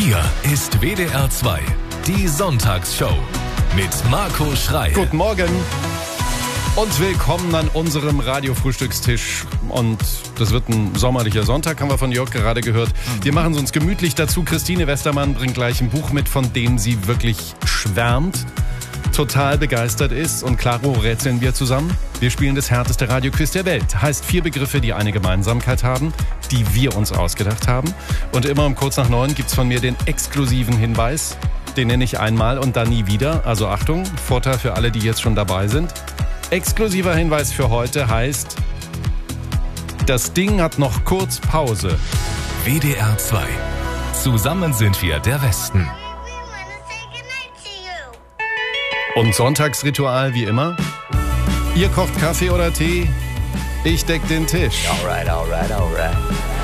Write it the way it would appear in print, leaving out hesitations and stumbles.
Hier ist WDR 2, die Sonntagsshow mit Marco Schrei. Guten Morgen und willkommen an unserem Radio-Frühstückstisch. Und das wird ein sommerlicher Sonntag, haben wir von Jörg gerade gehört. Wir machen es uns gemütlich dazu. Christine Westermann bringt gleich ein Buch mit, von dem sie wirklich schwärmt, total begeistert ist. Und Claro rätseln wir zusammen. Wir spielen das härteste Radioquiz der Welt. Heißt 4 Begriffe, die eine Gemeinsamkeit haben, die wir uns ausgedacht haben. Und immer um kurz nach 9 gibt's von mir den exklusiven Hinweis. Den nenne ich einmal und dann nie wieder. Also Achtung, Vorteil für alle, die jetzt schon dabei sind. Exklusiver Hinweis für heute heißt, das Ding hat noch kurz Pause. WDR 2. Zusammen sind wir der Westen. Und Sonntagsritual wie immer. Ihr kocht Kaffee oder Tee, ich deck den Tisch. Alright.